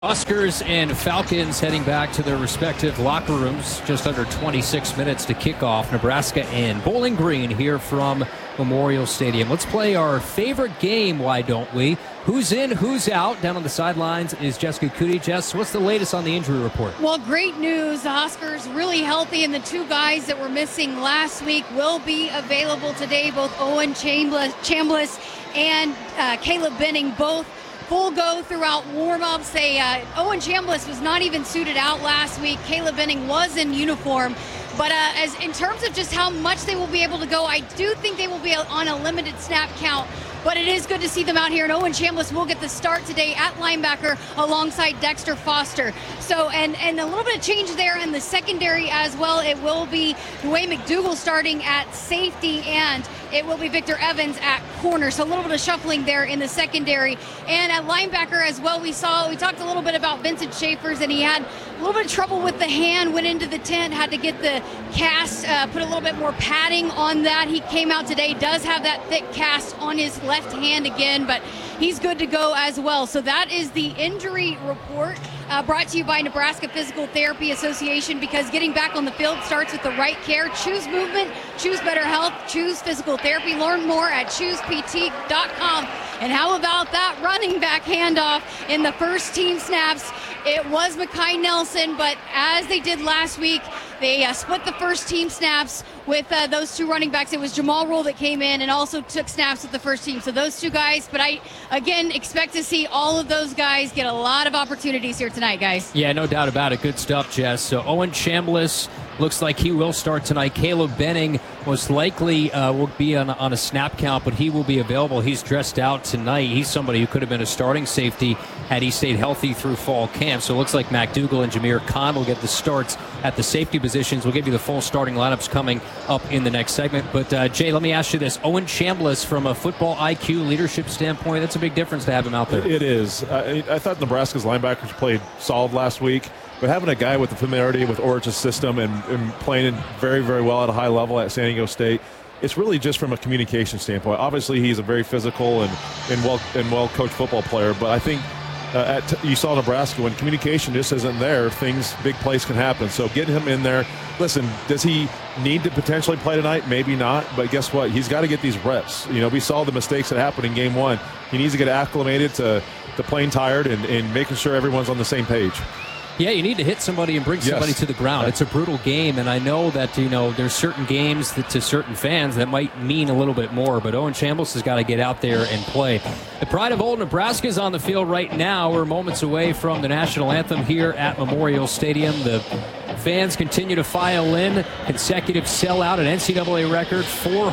Huskers and Falcons heading back to their respective locker rooms. Just under 26 minutes to kick off. Nebraska and Bowling Green here from Memorial Stadium. Let's play our favorite game, why don't we? Who's in, who's out? Down on the sidelines is Jessica Cootie. Jess, what's the latest on the injury report? Well, great news. The Huskers really healthy, and the two guys that were missing last week will be available today. Both Owen Chambliss and Caleb Benning, both full go throughout warm-ups. Owen Chambliss was not even suited out last week. Caleb Benning was in uniform. But as in terms of just how much they will be able to go, I do think they will be on a limited snap count. But it is good to see them out here, and Owen Chambliss will get the start today at linebacker alongside Dexter Foster. So, and a little bit of change there in the secondary as well. It will be Dwayne McDougal starting at safety, and it will be Victor Evans at corner. So a little bit of shuffling there in the secondary. And at linebacker as well, we talked a little bit about Vincent Schaefers, and he had a little bit of trouble with the hand, went into the tent, had to get the cast, put a little bit more padding on that. He came out today, does have that thick cast on his left hand again, but he's good to go as well. So that is the injury report brought to you by Nebraska Physical Therapy Association, because getting back on the field starts with the right care. Choose movement, choose better health, choose physical therapy. Learn more at choosept.com. And how about that running back handoff in the first team snaps? It was Mekhi Nelson, but as they did last week, they split the first team snaps with those two running backs. It was Jamal Rule that came in and also took snaps with the first team. So those two guys, but I, again, expect to see all of those guys get a lot of opportunities here tonight, guys. Yeah, no doubt about it. Good stuff, Jess. So Owen Chambliss looks like he will start tonight. Caleb Benning most likely will be on a snap count, but he will be available. He's dressed out tonight. He's somebody who could have been a starting safety had he stayed healthy through fall camp. So it looks like McDougal and Jameer Khan will get the starts at the safety positions. We'll give you the full starting lineups coming up in the next segment. But, Jay, let me ask you this. Owen Chambliss, from a football IQ leadership standpoint, that's a big difference to have him out there. It is. I thought Nebraska's linebackers played solid last week. But having a guy with the familiarity with Orch's system and playing very, very well at a high level at San Diego State, it's really just from a communication standpoint. Obviously, he's a very physical and well-coached football player. But I think you saw Nebraska, when communication just isn't there, big plays can happen. So getting him in there, listen, does he need to potentially play tonight? Maybe not. But guess what? He's got to get these reps. You know, we saw the mistakes that happened in game one. He needs to get acclimated to playing tired and making sure everyone's on the same page. Yeah, you need to hit somebody and bring somebody to the ground. It's a brutal game, and I know that, there's certain games that to certain fans that might mean a little bit more, but Owen Chambliss has got to get out there and play. The pride of old Nebraska is on the field right now. We're moments away from the national anthem here at Memorial Stadium. The fans continue to file in. Consecutive sellout, an NCAA record,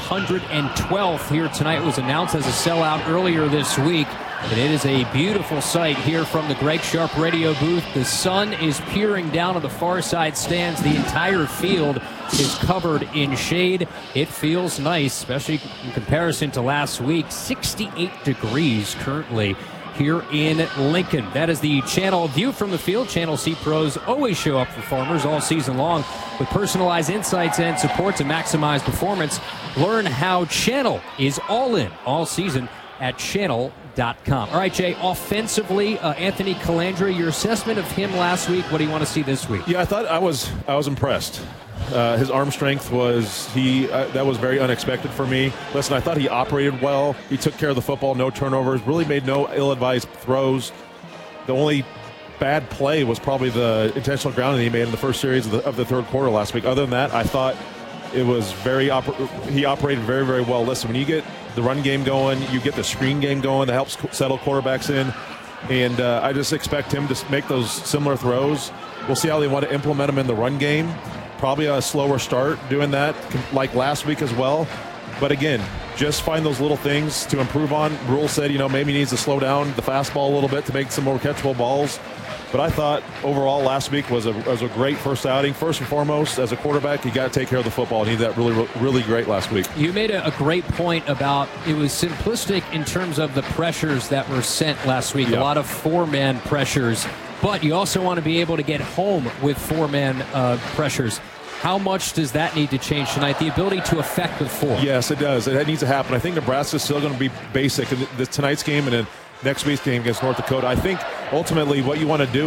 412th here tonight. It was announced as a sellout earlier this week. And it is a beautiful sight here from the Greg Sharp radio booth. The sun is peering down on the far side stands. The entire field is covered in shade. It feels nice, especially in comparison to last week. 68 degrees currently here in Lincoln. That is the Channel view from the field. Channel C pros always show up for farmers all season long with personalized insights and support to maximize performance. Learn how Channel is all in all season at channel.com. All right, Jay, offensively, Anthony Calandra, your assessment of him last week, what do you want to see this week? Yeah, I thought I was impressed. His arm strength was that was very unexpected for me. Listen, I thought he operated well. He took care of the football, no turnovers, really made no ill-advised throws. The only bad play was probably the intentional grounding he made in the first series of the third quarter last week. Other than that, I thought it was he operated very, very well. Listen, when you get the run game going, you get the screen game going that helps settle quarterbacks in. And I just expect him to make those similar throws. We'll see how they want to implement them in the run game. Probably a slower start doing that, like last week as well. But again, just find those little things to improve on. Rule said, maybe he needs to slow down the fastball a little bit to make some more catchable balls. But I thought overall last week was a great first outing. First and foremost, as a quarterback, you got to take care of the football. And he did that really, really great last week. You made a great point about it was simplistic in terms of the pressures that were sent last week. Yep. A lot of four-man pressures. But you also want to be able to get home with four-man pressures. How much does that need to change tonight? The ability to affect with four. Yes, it does. That needs to happen. I think Nebraska's still going to be basic in tonight's game and then next week's game against North Dakota. I think ultimately what you want to do